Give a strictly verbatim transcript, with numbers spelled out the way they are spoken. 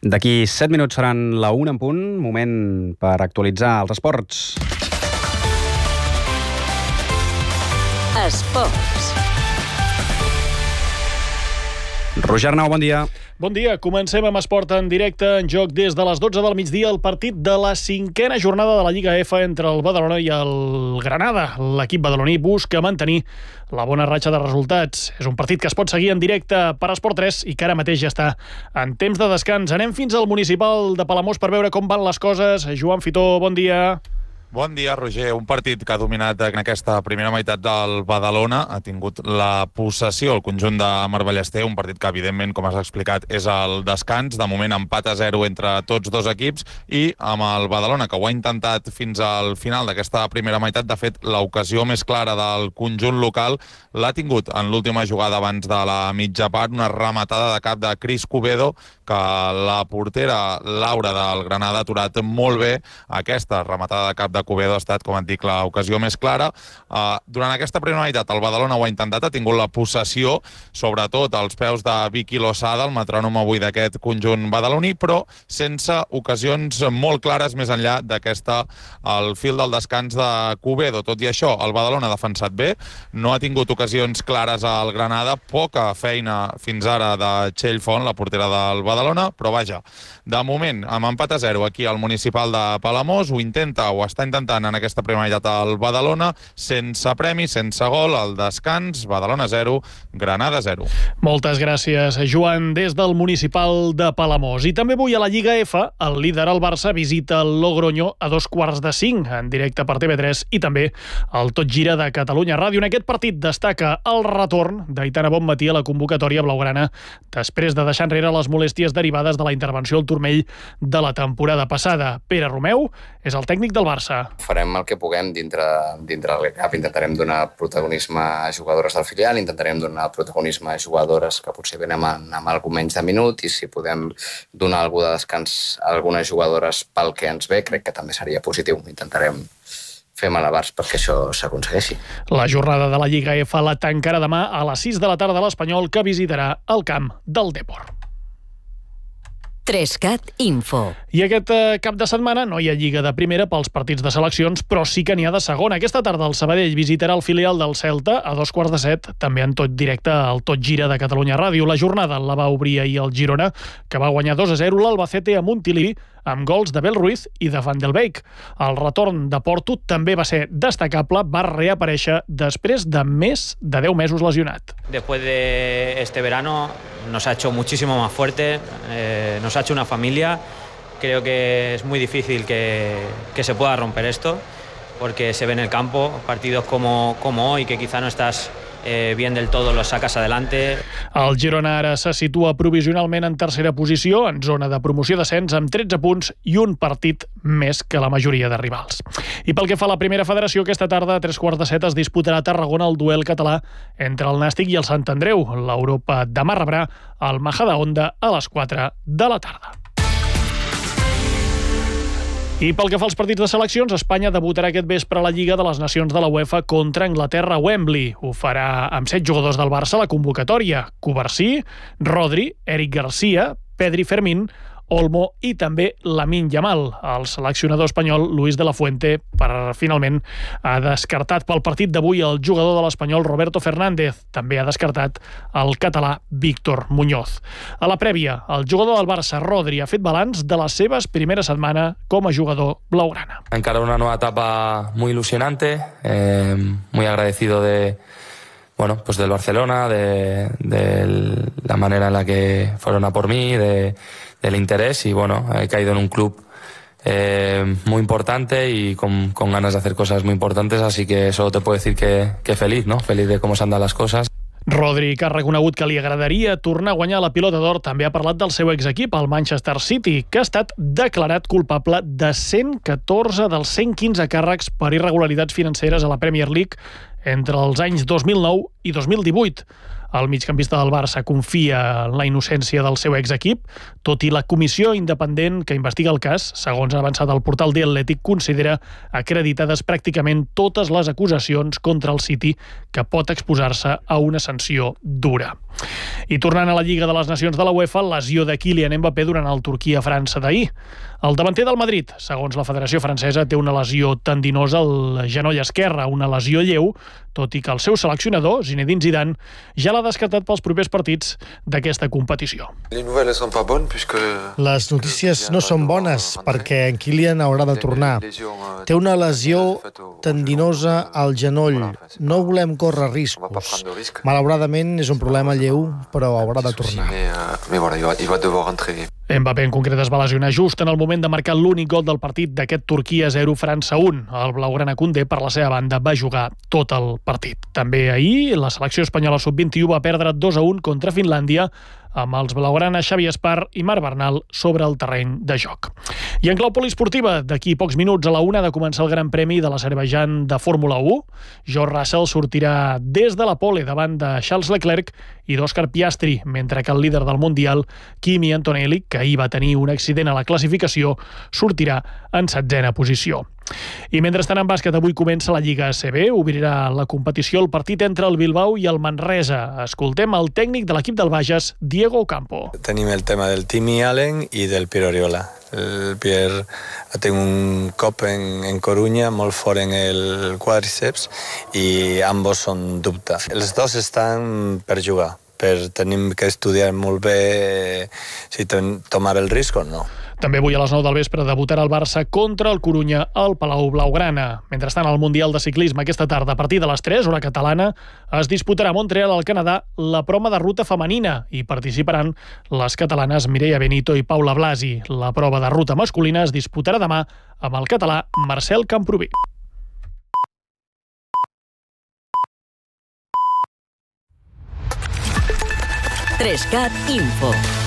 D'aquí set minuts seran la una en punt, moment per actualitzar els esports. Esports. Roger Arnau, bon dia. Bon dia, comencem amb esport en directe. En joc des de les dotze del migdia el partit de la cinquena jornada de la Lliga F entre el Badalona i el Granada. L'equip badaloní busca mantenir la bona ratxa de resultats. És un partit que es pot seguir en directe per Esport tres i que ara mateix ja està en temps de descans. Anem fins al municipal de Palamós per veure com van les coses. Joan Fitó, bon dia. Bon dia, Roger. Un partit que ha dominat en aquesta primera meitat del Badalona. Ha tingut la possessió el conjunt de Marballester, un partit que, evidentment, com has explicat, és el descans. De moment, empat a zero entre tots dos equips i amb el Badalona, que ho ha intentat fins al final d'aquesta primera meitat. De fet, l'ocasió més clara del conjunt local l'ha tingut en l'última jugada abans de la mitja part, una rematada de cap de Cris Cubedo, que la portera Laura del Granada ha aturat molt bé. Aquesta rematada de cap de Cubedo ha estat, com et dic, l'ocasió més clara. Uh, durant aquesta primera meitat el Badalona ho ha intentat, ha tingut la possessió, sobretot als peus de Vicky Losada, el metrònom avui d'aquest conjunt badaloní, però sense ocasions molt clares més enllà d'aquesta, al fil del descans de Cubedo. Tot i això, el Badalona ha defensat bé, no ha tingut ocasions clares al Granada, poca feina fins ara de Txell Font, la portera del Badalona, però vaja, de moment, amb empat a zero aquí al municipal de Palamós, ho intenta, ho està intentant en aquesta primera meitat al Badalona, sense premi, sense gol, al descans, Badalona zero, Granada zero. Moltes gràcies, Joan, des del municipal de Palamós. I també avui a la Lliga F, el líder, el Barça, visita el Logroño a dos quarts de cinc, en directe per T V tres, i també el Tot Gira de Catalunya Ràdio. En aquest partit destaca el retorn d'Aitana Bonmatí a la convocatòria blaugrana, després de deixar enrere les molèsties derivades de la intervenció al turmell de la temporada passada. Pere Romeu és el tècnic del Barça. Farem el que puguem dintre, dintre del cap. Intentarem donar protagonisme a jugadores del filial, intentarem donar protagonisme a jugadores que potser venen amb, amb algun menys de minut, i si podem donar algú de descans a algunes jugadores pel que ens ve, crec que també seria positiu. Intentarem fer malabars perquè això s'aconsegueixi. La jornada de la Lliga F la tancarà demà a les sis de la tarda l'Espanyol, que visitarà el camp del Depor. Trescat Info. I aquest eh, cap de setmana no hi ha Lliga de primera pels partits de seleccions, però sí que n'hi ha de segona. Aquesta tarda el Sabadell visitarà el filial del Celta a dos quarts de set, també en tot directe al Tot Gira de Catalunya Ràdio. La jornada la va obrir ahir el Girona, que va guanyar dos a zero l'Albacete a Montilivi, amb gols de Bel Ruiz i de Van del Beek. El retorn de Porto també va ser destacable, va reaparèixer després de més de deu mesos lesionat. Después de este verano nos ha hecho muchísimo más fuerte, eh, nos ha hecho una familia. Creo que es muy difícil que, que se pueda romper esto, porque se ve en el campo partidos como, como hoy, que quizá no estás Eh, bien del todo, los sacas adelante. El Girona ara se situa provisionalment en tercera posició, en zona de promoció d'ascens, amb tretze punts i un partit més que la majoria de rivals. I pel que fa a la primera federació, aquesta tarda a tres quarts de set es disputarà a Tarragona el duel català entre el Nàstic i el Sant Andreu. L'Europa demà rebrà el Majadahonda a les quatre de la tarda. I pel que fa als partits de seleccions, Espanya debutarà aquest vespre a la Lliga de les Nacions de la UEFA contra Anglaterra a Wembley. Ho farà amb set jugadors del Barça a la convocatòria: Cubarsí, Rodri, Eric Garcia, Pedri Fermín, Olmo i també Lamine Yamal. El seleccionador espanyol Luis de la Fuente, per finalment, ha descartat pel partit d'avui el jugador de l'Espanyol Roberto Fernández. També ha descartat el català Víctor Muñoz. A la prèvia, el jugador del Barça, Rodri, ha fet balanç de la seva primera setmana com a jugador blaugrana. Encara una nueva etapa muy ilusionante, eh, muy agradecido de bueno, pues del Barcelona, de, de la manera en la que fueron a por mí, de, del interés, y bueno, he caído en un club eh, muy importante y con, con ganas de hacer cosas muy importantes, así que solo te puedo decir que, que feliz, ¿no? Feliz de cómo se andan las cosas. Rodri, que ha reconegut que li agradaria tornar a guanyar la Pilota d'Or, també ha parlat del seu exequip, el Manchester City, que ha estat declarat culpable de cent catorze dels cent quinze càrrecs per irregularitats financeres a la Premier League entre els anys dos mil nou i dos mil divuit. El migcampista del Barça confia en la innocència del seu exequip, tot i la comissió independent que investiga el cas, segons ha avançat el portal The Athletic, considera acreditades pràcticament totes les acusacions contra el City, que pot exposar-se a una sanció dura. I tornant a la Lliga de les Nacions de la UEFA, lesió de Kylian Mbappé durant el Turquia-França d'ahir. El davanter del Madrid, segons la Federació Francesa, té una lesió tendinosa al genoll esquerre, una lesió lleu, tot i que el seu seleccionador, Zinedine Zidane, ja l'ha descartat pels propers partits d'aquesta competició. Les notícies no són bones perquè en Kylian haurà de tornar. Té una lesió tendinosa al genoll. No volem córrer riscos. Malauradament és un problema lleu, però haurà de tornar. Mbappé en concret es va lesionar just en el moment de marcar l'únic gol del partit d'aquest Turquia zero França un. El blaugrana Koundé, per la seva banda, va jugar tot el partit. També ahir la selecció espanyola sub vint-i-u va perdre dos a un contra Finlàndia, amb els blaugrana Xavi Espar i Marc Bernal sobre el terreny de joc. I en clau poliesportiva, d'aquí pocs minuts a la una ha de començar el Gran Premi de l'Azerbaidjan de Fórmula u. George Russell sortirà des de la pole davant de Charles Leclerc i d'Oscar Piastri, mentre que el líder del Mundial, Kimi Antonelli, que ahir va tenir un accident a la classificació, sortirà en setzena posició. I mentrestant en bàsquet avui comença la Lliga A C B, obrirà la competició el partit entre el Bilbao i el Manresa. Escoltem el tècnic de l'equip del Bages, Diego Ocampo. Tenim el tema del Timmy Allen i del Pierre Oriola. El Pierre té un cop en, en Corunya molt fort en el quàdriceps i ambos són dubte. Els dos estan per jugar, però tenim que estudiar molt bé si tomar el risc o no. També avui a les nou del vespre debutarà el Barça contra el Corunya al Palau Blaugrana. Mentrestant, al Mundial de Ciclisme aquesta tarda, a partir de les tres, hora catalana, es disputarà a Montreal, al Canadà, la prova de ruta femenina i participaran les catalanes Mireia Benito i Paula Blasi. La prova de ruta masculina es disputarà demà amb el català Marcel Camproví. tres cat Info.